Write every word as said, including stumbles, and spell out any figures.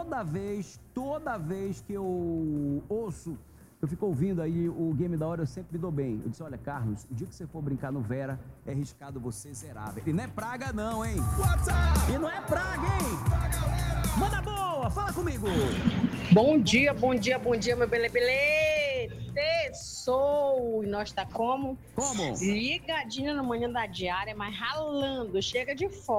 toda vez, toda vez que eu ouço, eu fico ouvindo aí o Game da Hora, eu sempre me dou bem. Eu disse, olha, Carlos, o dia que você for brincar no Vera, é arriscado você zerar. E não é praga não, hein? WhatsApp! E não é praga, hein? Manda boa, fala comigo! Bom dia, bom dia, bom dia, meu belebele! Sou e nós tá como? Como? Ligadinha na manhã da diária, mas ralando, chega de fome.